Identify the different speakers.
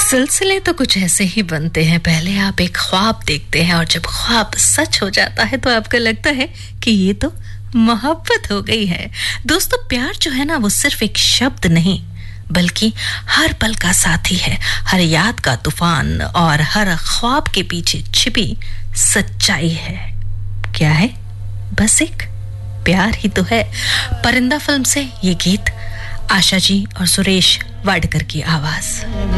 Speaker 1: सिलसिले तो कुछ ऐसे ही बनते हैं। पहले आप एक ख्वाब देखते हैं और जब ख्वाब सच हो जाता है तो आपको लगता है कि ये तो मोहब्बत हो गई है। दोस्तों, प्यार जो है ना, वो सिर्फ एक शब्द नहीं बल्कि हर पल का साथी है, हर याद का तूफान और हर ख्वाब के पीछे छिपी सच्चाई है। क्या है? बस एक प्यार ही तो है। परिंदा फिल्म से ये गीत, आशा जी और सुरेश वाडकर की आवाज।